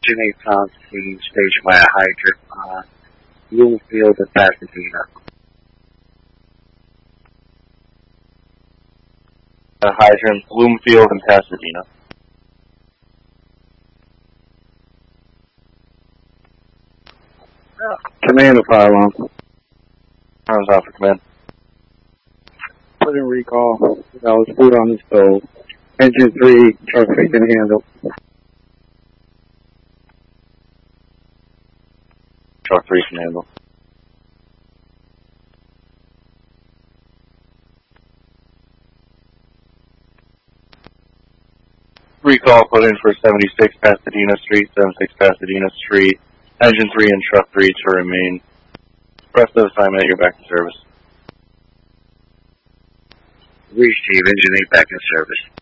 Engine 8 found scene staged by a hydrant on Bloomfield in Pasadena. A hydrant, Bloomfield in Pasadena. Command to fire alarm. Arms off for command. Put in recall. That was food on the stove. Engine 3, truck facing handle. Truck 3 can handle. Recall put in for 76 Pasadena Street, 76 Pasadena Street. Engine 3 and truck 3 to remain. Rest of the assignment, you're back in service. Receive, Engine 8 back in service.